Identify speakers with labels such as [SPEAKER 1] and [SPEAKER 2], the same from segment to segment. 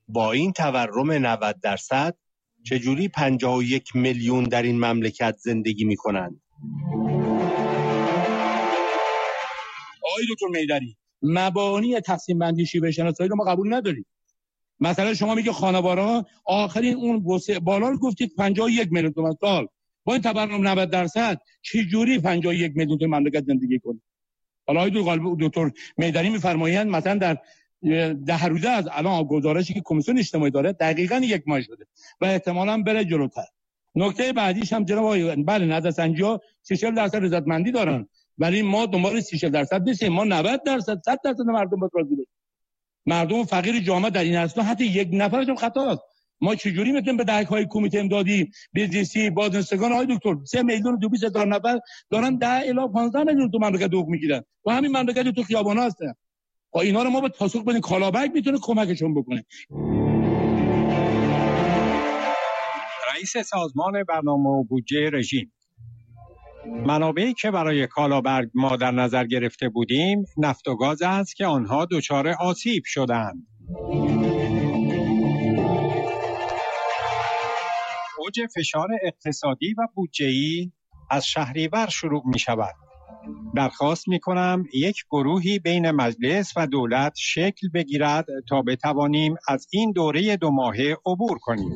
[SPEAKER 1] با این تورم 90% چجوری 51 میلیون در این مملکت زندگی میکنند؟
[SPEAKER 2] آقای دکتر میدری، مبانی تقسیم بندی شیوه شناسایی رو ما قبول نداریم. مثلا شما میگه خانوارها آخرین اون بالا رو گفتید 51 میلیون تومان سال، با این تورم 90% چجوری 51 میلیون تومان مملکت زندگی کنه؟ حالا آقای دکتر میدری میفرمایند مثلا در 10 روزه از الان گزارشی که کمیسیون اجتماعی داره دقیقاً 1 ماه شده و احتمالاً بره جلوتر. نکته بعدیش هم جناب آقای بله نظرسنجی‌ها 40% رضایتمندی دارن، ولی ما دنبال 30% نیستیم، ما 90% 100% مردم باید راضی بشن. مردم فقیر جامعه در این اصلا حتی یک نفرشون خطاست. ما چجوری میتونیم به دهک‌های کمیته امدادی بیزنسی بازنشستگان های دکتر 3 میلیون و 200 هزار نفر دارن 10 الی 15 میلیون تو مملکت حقوق میگیرن و همین مملکت تو خیابانا هستن. با اینا رو ما به پاسخ بدیم، کالابک میتونه کمکشون بکنه.
[SPEAKER 3] رئیس سازمان برنامه و بودجه رژیم: منابعی که برای کالابرگ ما در نظر گرفته بودیم نفت و گاز است که آنها دچار آسیب شدند. اوج فشار اقتصادی و بودجه‌ای از شهریور شروع می شود. درخواست می کنم یک گروهی بین مجلس و دولت شکل بگیرد تا بتوانیم از این دوره 2 ماهه عبور کنیم.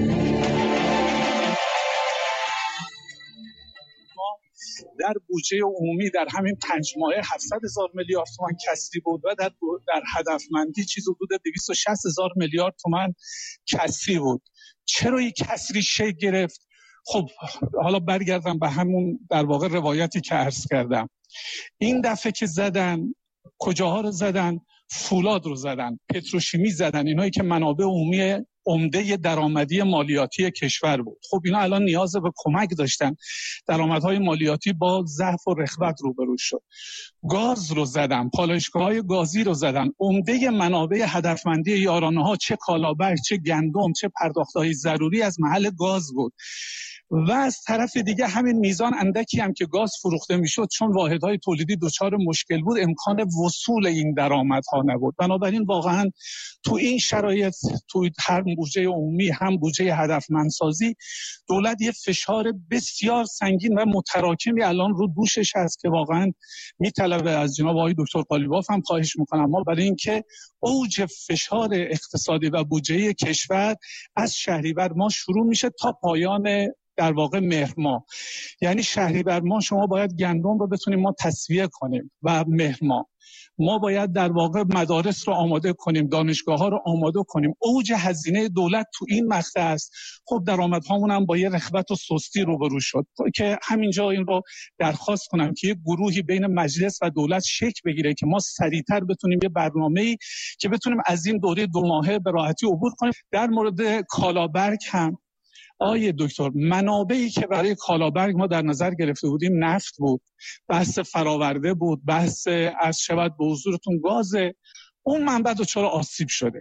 [SPEAKER 4] در بودجه عمومی در همین 5 ماهه 700,000 میلیارد تومان کسری بود و در هدفمندی چیزی حدود 260,000 میلیارد تومان کسری بود. چرا این کسری شکل گرفت؟ خب حالا برگردم به همون در واقع روایتی که عرض کردم. این دفعه که زدن کجاها رو زدن؟ فولاد رو زدن، پتروشیمی زدن، اینایی که منابع عمومی عمده درآمدی مالیاتی کشور بود. خب اینا الان نیاز به کمک داشتن، درآمدهای مالیاتی با ضعف و رخوت روبرو شد. گاز رو زدن، پالایشگاه‌های گازی رو زدن، عمده منابع هدفمندی یارانه‌ها چه کالابرگ چه گندم چه پرداخت‌های ضروری از محل گاز بود. و از طرف دیگه همین میزان اندکی هم که گاز فروخته میشد چون واحدهای تولیدی دچار مشکل بود امکان وصول این درآمدها نبود. بنابراین واقعا تو این شرایط تو هم بودجه عمومی هم بودجه هدفمندسازی دولت یه فشار بسیار سنگین و متراکمی الان رو دوشش هست که واقعا میطلبه از جناب آقای دکتر قالیباف هم خواهش میکنم ما برای اینکه اوج فشار اقتصادی و بودجه کشور از شهریور ماه شروع میشه تا پایان در واقع مهر ماه، یعنی شهریور ماه شما باید گندم رو بتونیم ما تسویه کنیم و مهر ماه ما باید در واقع مدارس رو آماده کنیم، دانشگاه ها رو آماده کنیم. اوج هزینه دولت تو این مقطع است. خب درآمدهامون هم با یه رخوت و سستی روبرو شد که همینجا این رو درخواست کنم که یه گروهی بین مجلس و دولت شکل بگیره که ما سریعتر بتونیم یه برنامه‌ای که بتونیم از این دوره 2 ماهه به راحتی عبور کنیم. در مورد کالابرگ هم آقای دکتر منابعی که برای کالابرگ ما در نظر گرفته بودیم نفت بود، بحث فراورده بود، بحث از شود به حضورتون گاز، اون منبع دچار آسیب شده.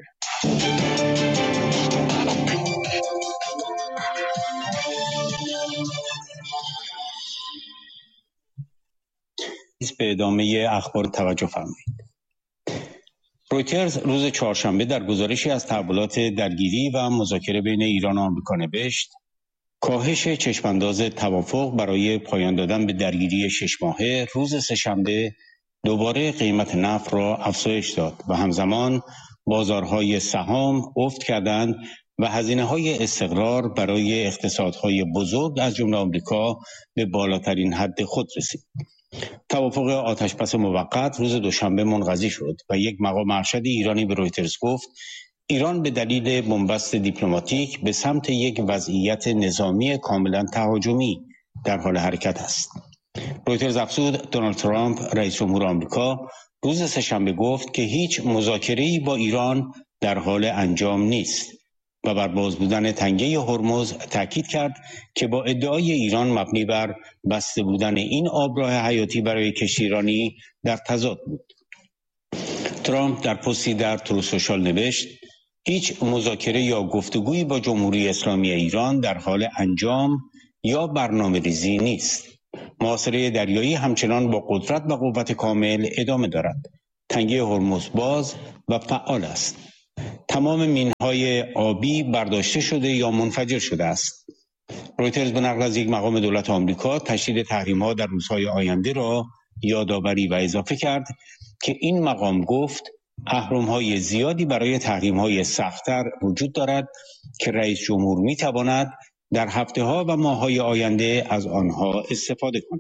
[SPEAKER 5] به ادامه اخبار توجه فرمایید. رویترز روز چهارشنبه در گزارشی از تحولات درگیری و مذاکره بین ایران و آمریکا نوشت: کاهش چشمانداز توافق برای پایان دادن به درگیری 6 ماهه روز سه‌شنبه دوباره قیمت نفت را افزایش داد و همزمان بازارهای سهام افت کردند و هزینه‌های استقرار برای اقتصادهای بزرگ از جمله آمریکا به بالاترین حد خود رسید. توافق آتش‌بس موقت روز دوشنبه منقضی شد و یک مقام ارشد ایرانی به رویترز گفت ایران به دلیل بنبست دیپلماتیک به سمت یک وضعیت نظامی کاملا تهاجمی در حال حرکت است. رویترز افزود دونالد ترامپ رئیس جمهور آمریکا روز سه‌شنبه گفت که هیچ مذاکره‌ای با ایران در حال انجام نیست و بر باز بودن تنگه هرمز تاکید کرد که با ادعای ایران مبنی بر بسته بودن این آبراه حیاتی برای کشتیرانی در تضاد بود. ترامپ در پستی در تروث سوشال نوشت هیچ مذاکره یا گفتگویی با جمهوری اسلامی ایران در حال انجام یا برنامه‌ریزی نیست. محاصره دریایی همچنان با قدرت و قوت کامل ادامه دارد. تنگه هرمز باز و فعال است. تمام مینهای آبی برداشته شده یا منفجر شده است. رویترز به نقل از یک مقام دولت آمریکا تشدید تحریم‌ها در روزهای آینده را یادآوری و اضافه کرد که این مقام گفت اهرم‌های زیادی برای تحریم‌های سخت‌تر وجود دارد که رئیس جمهور می‌تواند در هفته‌ها و ماه‌های آینده از آنها استفاده کند.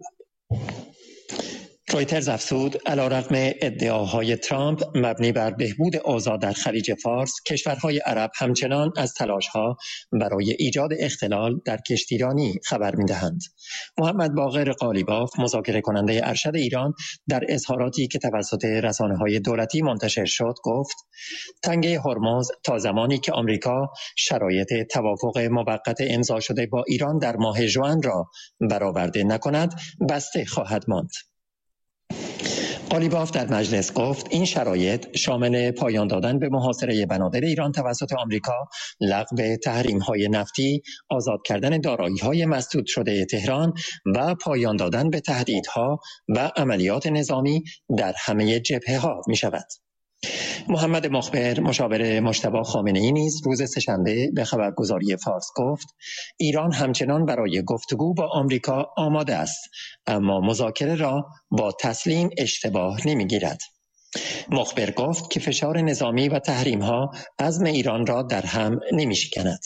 [SPEAKER 6] رویترز افزود علیرغم ادعاهای ترامپ مبنی بر بهبود اوضاع در خلیج فارس، کشورهای عرب همچنان از تلاش‌ها برای ایجاد اختلال در کشتیرانی خبر می‌دهند. محمد باقر قالیباف، مذاکره کننده ارشد ایران، در اظهاراتی که توسط رسانه‌های دولتی منتشر شد گفت: تنگه هرمز تا زمانی که آمریکا شرایط توافق موقت امضا شده با ایران در ماه ژوئن را برآورده نکند، بسته خواهد ماند. قالیباف در مجلس گفت این شرایط شامل پایان دادن به محاصره بنادر ایران توسط آمریکا، لغو تحریم‌های نفتی، آزاد کردن دارایی‌های مسدود شده تهران و پایان دادن به تهدیدها و عملیات نظامی در همه جبهه‌ها می‌شود. محمد مخبر، مشاور مجتبی خامنه‌ای نیز روز سه‌شنبه به خبرگزاری فارس گفت ایران همچنان برای گفتگو با آمریکا آماده است، اما مذاکره را با تسلیم اشتباه نمی‌گیرد. مخبر گفت که فشار نظامی و تحریم‌ها عزم ایران را در هم نمی‌شکند.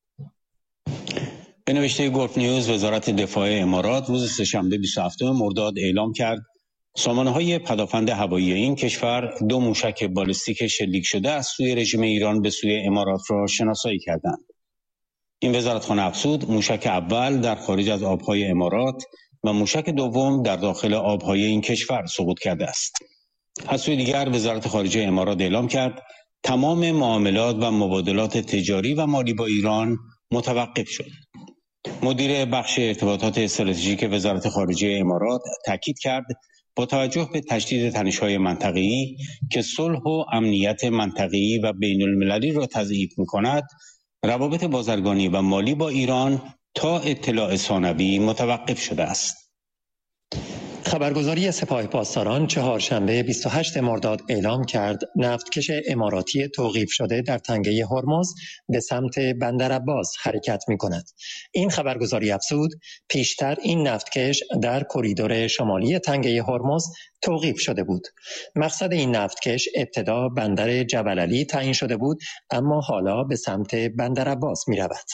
[SPEAKER 5] به نوشته گلف نیوز، وزارت دفاع امارات روز سه‌شنبه 27 مرداد اعلام کرد سامانه‌های پدافند هوایی این کشور 2 موشک بالستیک شلیک شده از سوی رژیم ایران به سوی امارات را شناسایی کردند. این وزارتخانه افزود موشک اول در خارج از آبهای امارات و موشک دوم در داخل آبهای این کشور سقوط کرده است. از سوی دیگر وزارت خارجه امارات اعلام کرد تمام معاملات و مبادلات تجاری و مالی با ایران متوقف شد. مدیر بخش ارتباطات استراتژیک وزارت خارجه امارات تاکید کرد با توجه به تشدید تنش‌های منطقه‌ای که صلح و امنیت منطقه‌ای و بین‌المللی را تضعیف می‌کند، روابط بازرگانی و مالی با ایران تا اطلاع ثانوی متوقف شده است.
[SPEAKER 6] خبرگزاری سپاه پاسداران چهارشنبه 28 مرداد اعلام کرد نفتکش اماراتی توقیف شده در تنگه هرمز به سمت بندر عباس حرکت می‌کند. این خبرگزاری افزود پیشتر این نفتکش در کریدور شمالی تنگه هرمز توقیف شده بود. مقصد این نفتکش ابتدا بندر جبل علی تعیین شده بود، اما حالا به سمت بندر عباس می‌رود.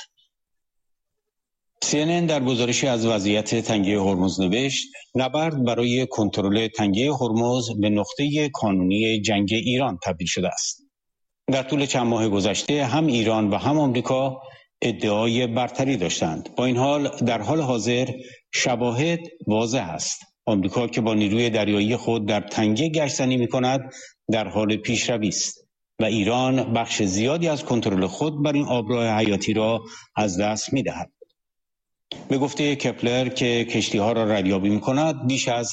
[SPEAKER 5] CNN در گزارشی از وضعیت تنگه هرمز نوشت نبرد برای کنترل تنگه هرمز به نقطه کانونی جنگ ایران تبدیل شده است. در طول چند ماه گذشته هم ایران و هم آمریکا ادعای برتری داشتند. با این حال در حال حاضر شواهد واضح است. آمریکا که با نیروی دریایی خود در تنگه گشتزنی می‌کند در حال پیشروی است و ایران بخش زیادی از کنترل خود بر این آبراه حیاتی را از دست می‌دهد. به گفته کپلر که کشتی‌ها را ردیابی می‌کند، بیش از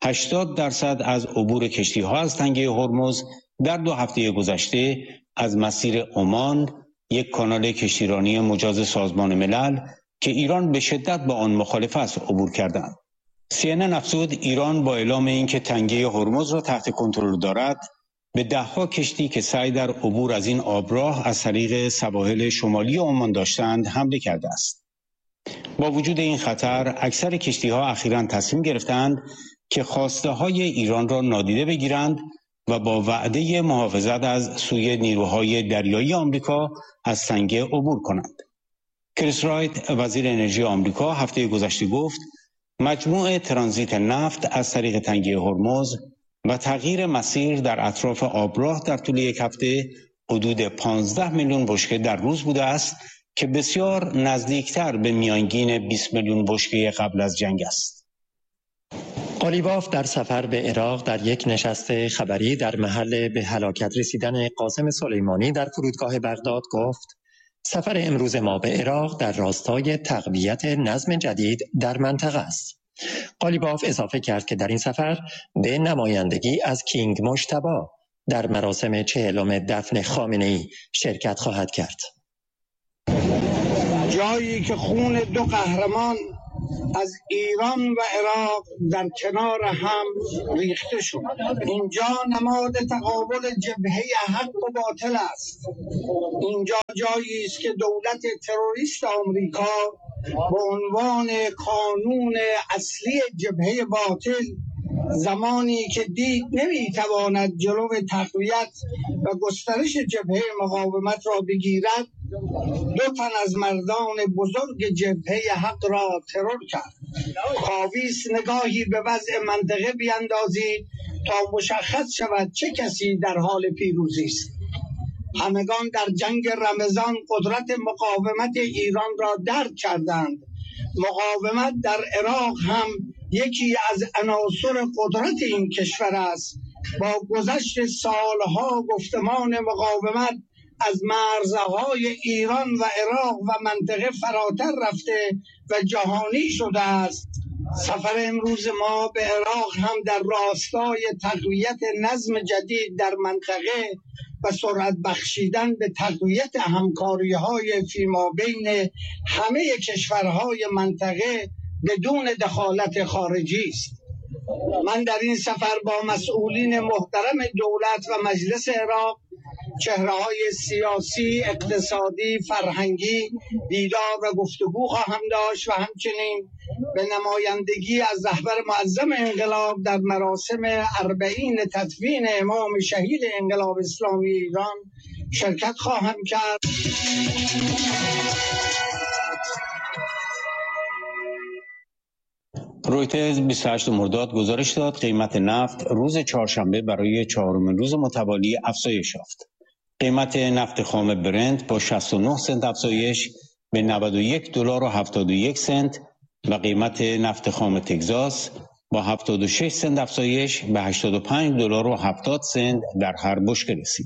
[SPEAKER 5] 80% از عبور کشتی‌ها از تنگه هرمز در 2 هفته گذشته از مسیر عمان، یک کانال کشتیرانی مجاز سازمان ملل که ایران به شدت با آن مخالف است، عبور کردند. CNN افزود ایران با اعلام اینکه تنگه هرمز را تحت کنترل دارد، به 10 کشتی که سعی در عبور از این آبراه از طریق سواحل شمالی عمان داشتند حمله کرده است. با وجود این خطر، اکثر کشتی‌ها اخیراً تصمیم گرفتند که خواسته‌های ایران را نادیده بگیرند و با وعده محافظت از سوی نیروهای دریایی آمریکا از تنگه عبور کنند. کریس رایت، وزیر انرژی آمریکا، هفته گذشته گفت مجموع ترانزیت نفت از طریق تنگه هرمز و تغییر مسیر در اطراف آبراه در طول یک هفته حدود 15 میلیون بشکه در روز بوده است که بسیار نزدیکتر به میانگین 20 میلیون بشکه قبل از جنگ است.
[SPEAKER 6] قالیباف در سفر به عراق در یک نشست خبری در محل به هلاکت رسیدن قاسم سلیمانی در فرودگاه بغداد گفت سفر امروز ما به عراق در راستای تقویت نظم جدید در منطقه است. قالیباف اضافه کرد که در این سفر به نمایندگی از کینگ مجتبی در مراسم 40م دفن خامنه‌ای شرکت خواهد کرد.
[SPEAKER 7] جایی که خون 2 قهرمان از ایران و عراق در کنار هم ریخته شد. اینجا نماد تقابل جبهه حق و باطل است. اینجا جایی است که دولت تروریست آمریکا به عنوان کانون اصلی جبهه باطل، زمانی که دید نمیتواند جلو تقویت و گسترش جبهه مقاومت را بگیرد، 2 تن از مردان بزرگ جبهه حق را ترور کرد. کاویس نگاهی به وضع منطقه بیندازید تا مشخص شود چه کسی در حال پیروزی است. همگان در جنگ رمضان قدرت مقاومت ایران را درک کردند. مقاومت در عراق هم یکی از عناصر قدرت این کشور است. با گذشت سالها گفتمان مقاومت از مرزهای ایران و عراق و منطقه فراتر رفته و جهانی شده است. سفر امروز ما به عراق هم در راستای تقویت نظم جدید در منطقه و سرعت بخشیدن به تقویت همکاری‌های فیمابین همه کشورهای منطقه بدون دخالت خارجی است. من در این سفر با مسئولین محترم دولت و مجلس عراق چهره‌های سیاسی، اقتصادی، فرهنگی دیدار و گفتگو خواهم داشت و همچنین به نمایندگی از رهبر معظم انقلاب در مراسم 40 تدفین امام شهید انقلاب اسلامی ایران شرکت خواهم کرد.
[SPEAKER 5] رویترز 28 مرداد گزارش داد قیمت نفت روز چهارشنبه برای 4مین روز متوالی افزایش یافت. قیمت نفت خام برنت با 69 سنت افزایش به $91.71 و قیمت نفت خام تگزاس با 76 سنت افزایش به $85.70 در هر بشکه رسید.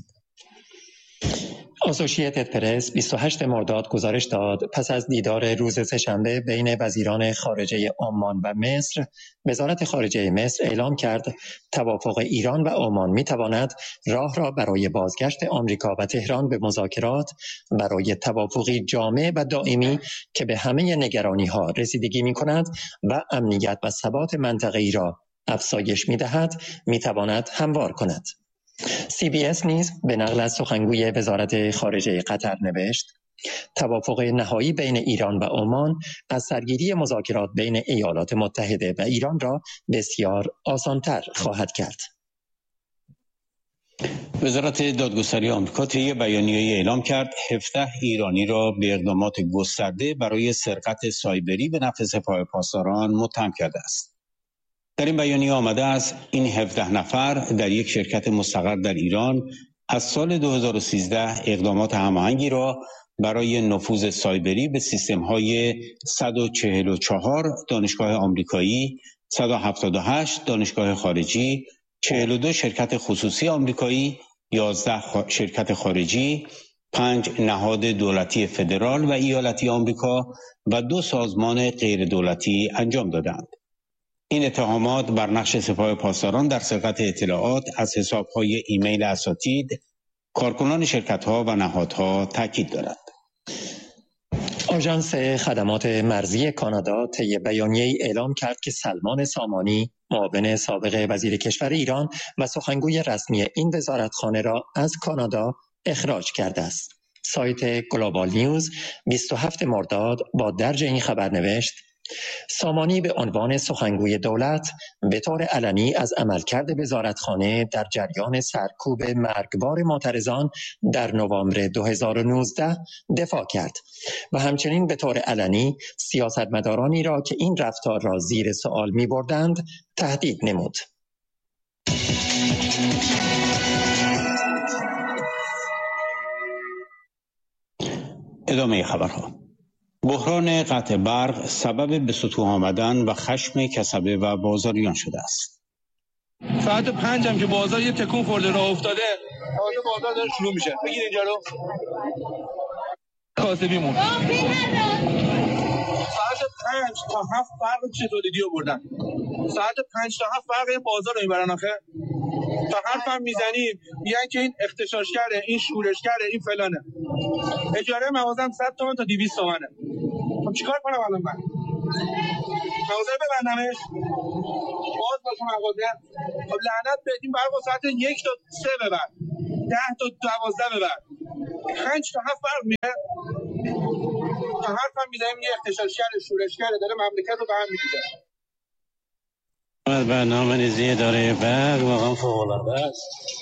[SPEAKER 6] اسوشییتد پرس 28 مرداد گزارش داد پس از دیدار روز سه‌شنبه بین وزیران خارجه عمان و مصر، وزارت خارجه مصر اعلام کرد توافق ایران و عمان می‌تواند راه را برای بازگشت آمریکا و تهران به مذاکرات برای توافقی جامع و دائمی که به همه نگرانی‌ها رسیدگی می‌کند و امنیت و ثبات منطقه‌ای را افزایش می‌دهد می‌تواند هموار کند. CBS نیز به نقل از سخنگوی وزارت خارجه قطر نوشت توافق نهایی بین ایران و عمان از سرگیری مذاکرات بین ایالات متحده و ایران را بسیار آسان‌تر خواهد کرد.
[SPEAKER 5] وزارت دادگستری آمریکا طی بیانیه‌ای اعلام کرد 17 ایرانی را به اقدامات گسترده برای سرقت سایبری به نفع سپاه پاسداران متهم کرده است. در این بیانیه آمده است این 17 نفر در یک شرکت مستقر در ایران از سال 2013 اقدامات هماهنگی را برای نفوذ سایبری به سیستم‌های 144 دانشگاه آمریکایی، 178 دانشگاه خارجی، 42 شرکت خصوصی آمریکایی، 11 شرکت خارجی، 5 نهاد دولتی فدرال و ایالتی آمریکا و 2 سازمان غیر دولتی انجام دادند. این اتهامات بر نقش سپاه پاسداران در سرقت اطلاعات از حساب‌های ایمیل اساتید، کارکنان شرکت‌ها و نهادها تاکید دارد.
[SPEAKER 6] آژانس خدمات مرزی کانادا طی بیانیه‌ای اعلام کرد که سلمان سامانی، معاون سابق وزیر کشور ایران و سخنگوی رسمی این وزارتخانه را از کانادا اخراج کرده است. سایت گلوبال نیوز 27 مرداد با درج این خبر نوشت سامانی به عنوان سخنگوی دولت به طور علنی از عملکرد وزارتخانه در جریان سرکوب مرگبار معترضان در نوامبر 2019 دفاع کرد و همچنین به طور علنی سیاستمدارانی را که این رفتار را زیر سوال می‌بردند تهدید نمود.
[SPEAKER 5] ادامه خبرها. بحران قطع برق سبب به سطوح آمدن و خشم کسبه و بازاریان شده است.
[SPEAKER 2] ساعت 5 هم که بازار یه تکون خورده راه افتاده، تازه بازار داره شروع میشه. بگیر اینجا رو. کاسبیمون. ساعت 5 تا 7 برق چه تولیدی آوردن. ساعت 5 تا 7 برق بازار رو میبرن آخه. تا حرفم میزنیم میگن که این اختشاش کرده، این شورش کرده، این فلانه. اجاره مغازم 100 تومن تا 200 تومنه. خب چیکار کنم الان من؟
[SPEAKER 8] مغازه ببندمش باز باشه مغازه. خب لعنت بدیم برق ساعت 1 تا 3 ببند، 10 تا 12 ببند، 5 تا 7 فرق میره. تا حرفم میزنیم یه اغتشاشگر شورشگر داره مملکت رو به هم میریزه.
[SPEAKER 5] برنامه‌ریزی اداره برق واقعا فوق‌العاده است.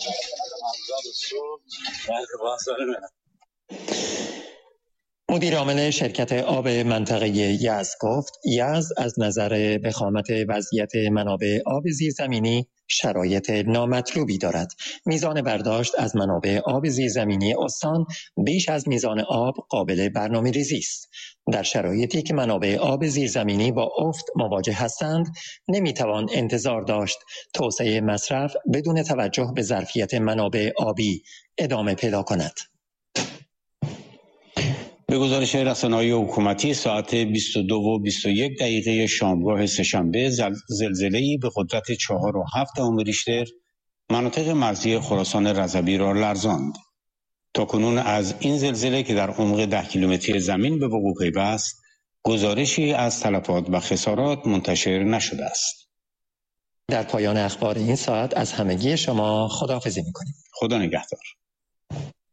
[SPEAKER 6] مدیر عامل شرکت آب منطقه یزد گفت یزد از نظر وخامت وضعیت منابع آب زیرزمینی شرایط نامطلوبی دارد. میزان برداشت از منابع آب زیرزمینی استان بیش از میزان آب قابل برنامه‌ریزی است. در شرایطی که منابع آب زیرزمینی با افت مواجه هستند، نمیتوان انتظار داشت توسعه مصرف بدون توجه به ظرفیت منابع آبی ادامه پیدا کند.
[SPEAKER 5] به گزارش رسانه‌های حکومتی ساعت 22:21 شامگاه سه‌شنبه زلزله‌ای به قدرت 4.7 ریشتر مناطق مرزی خراسان رضوی را لرزاند. تاکنون از این زلزله که در عمق 10 کیلومتری زمین به وقوع پیوست، گزارشی از تلفات و خسارات منتشر نشده است.
[SPEAKER 6] در پایان اخبار این ساعت از همگی شما خداحافظی می‌کنیم.
[SPEAKER 5] خدا نگهدار.